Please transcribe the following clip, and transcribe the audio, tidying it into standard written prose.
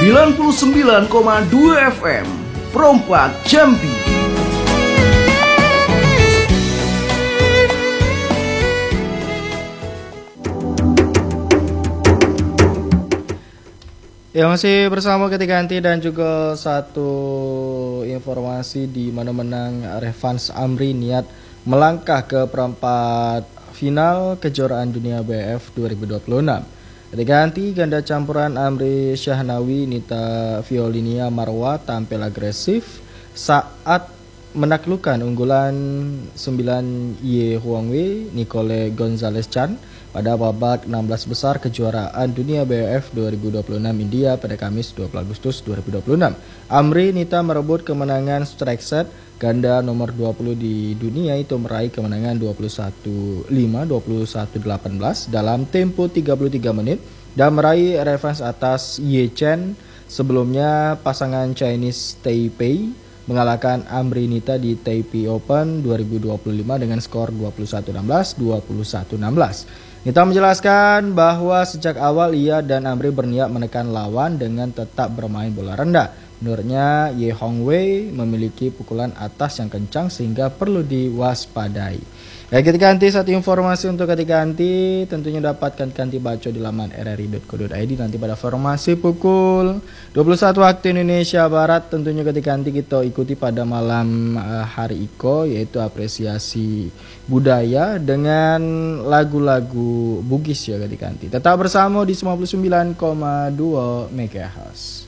99,2 FM Perompak Jambi. Ya, masih bersama Ketika Ganti dan juga satu informasi di mana menang Revans Amri niat melangkah ke perempat final kejuaraan dunia BF 2026. Ketika Ganti ganda campuran Amri Syahnawi Nita Violinia Marwa tampil agresif saat menaklukkan unggulan 9 Ye Huangwei Nicole Gonzalez Chan pada babak 16 besar kejuaraan dunia BWF 2026 India pada Kamis 20 Agustus 2026. Amri Nita merebut kemenangan strike set ganda nomor 20 di dunia itu meraih kemenangan 21-5, 21-18 dalam tempo 33 menit dan meraih revans atas Ye Chen. Sebelumnya pasangan Chinese Taipei mengalahkan Amri Nita di Taipei Open 2025 dengan skor 21-16, 21-16. Nita menjelaskan bahwa sejak awal ia dan Amri berniat menekan lawan dengan tetap bermain bola rendah. Menurutnya, Ye Hongwei memiliki pukulan atas yang kencang sehingga perlu diwaspadai. Ya, Ketika Ganti satu informasi untuk Ketika Ganti tentunya dapatkan Ganti baca di laman rri.co.id nanti pada formasi pukul 21 waktu Indonesia Barat. Tentunya Ketika Ganti kita ikuti pada malam hari Iko, yaitu apresiasi budaya dengan lagu-lagu Bugis ya Ketika Ganti. Tetap bersama di 99,2 MHz.